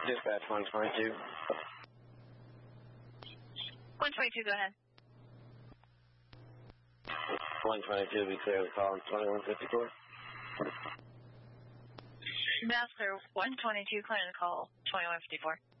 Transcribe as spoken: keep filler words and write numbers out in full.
Dispatch one twenty-two. one twenty-two, go ahead. one twenty-two, be clear the call on twenty-one fifty-four. That's clear. one twenty-two, clear the call, twenty-one fifty-four.